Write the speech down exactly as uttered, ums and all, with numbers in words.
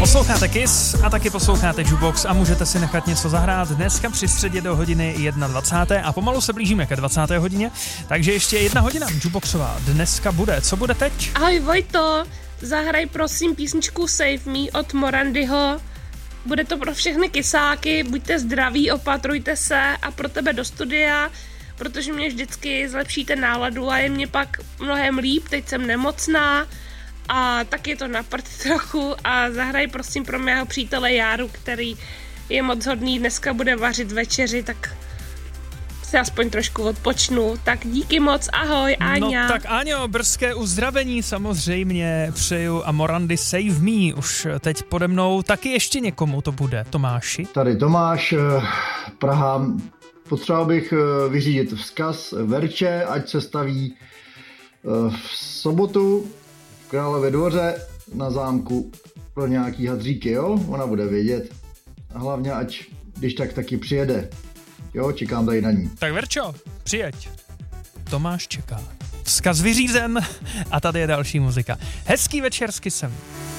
Posloucháte Kiss a taky posloucháte Jukebox a můžete si nechat něco zahrát dneska při středě do hodiny dvacáté jedna a pomalu se blížíme ke dvacáté hodině, takže ještě jedna hodina Jukeboxová dneska bude. Co bude teď? Ahoj Vojto, zahraj prosím písničku Save Me od Morandyho. Bude to pro všechny kysáky, buďte zdraví, opatrujte se a pro tebe do studia, protože mě vždycky zlepšíte náladu a je mě pak mnohem líp, teď jsem nemocná a tak je to na prd trochu a zahraj prosím pro mého přítele Járu, který je moc hodný, dneska bude vařit večeři, tak se aspoň trošku odpočnu. Tak díky moc, ahoj Áňa. No tak Áňo, brzké uzdravení samozřejmě přeju a Morandy Save Me už teď pode mnou, taky ještě někomu to bude, Tomáši. Tady Tomáš, Praha, potřeboval bych vyřídit vzkaz Verče, ať se staví v sobotu v Králově dvoře na zámku pro nějaký hadříky, jo? Ona bude vědět. A hlavně, ať když tak taky přijede. Jo, čekám tady na ní. Tak Verčo, přijeď. Tomáš čeká. Vzkaz vyřízen a tady je další muzika. Hezký večer s Kissem.